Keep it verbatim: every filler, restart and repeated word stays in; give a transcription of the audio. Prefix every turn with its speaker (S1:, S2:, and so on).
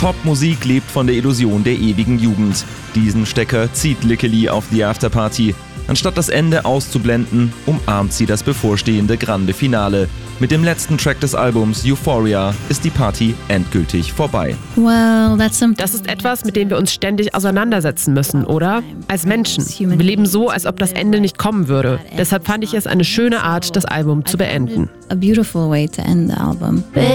S1: Popmusik lebt von der Illusion der ewigen Jugend. Diesen Stecker zieht Lickely auf The Afterparty. Anstatt das Ende auszublenden, umarmt sie das bevorstehende Grande Finale. Mit dem letzten Track des Albums Euphoria ist die Party endgültig vorbei.
S2: Well, that's some
S3: Das ist etwas, mit dem wir uns ständig auseinandersetzen müssen, oder? Als Menschen. Wir leben so, als ob das Ende nicht kommen würde. Deshalb fand ich es eine schöne Art, das Album zu beenden.
S2: a beautiful way to end the album.